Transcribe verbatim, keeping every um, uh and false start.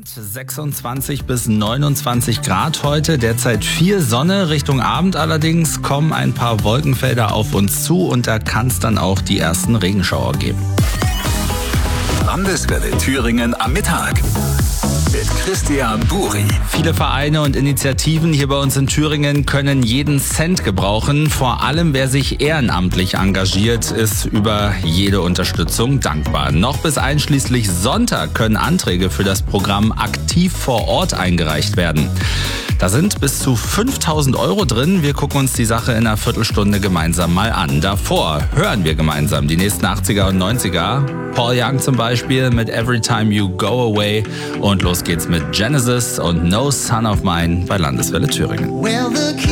sechsundzwanzig bis neunundzwanzig Grad heute, derzeit viel Sonne. Richtung Abend allerdings kommen ein paar Wolkenfelder auf uns zu und da kann es dann auch die ersten Regenschauer geben. Landeswelle Thüringen am Mittag mit Christian Buri. Viele Vereine und Initiativen hier bei uns in Thüringen können jeden Cent gebrauchen. Vor allem wer sich ehrenamtlich engagiert, ist über jede Unterstützung dankbar. Noch bis einschließlich Sonntag können Anträge für das Programm Aktiv vor Ort eingereicht werden. Da sind bis zu fünftausend Euro drin. Wir gucken uns die Sache in einer Viertelstunde gemeinsam mal an. Davor hören wir gemeinsam die nächsten achtziger und neunziger. Paul Young zum Beispiel mit Every Time You Go Away. Und los geht's mit Genesis und No Son of Mine bei Landeswelle Thüringen.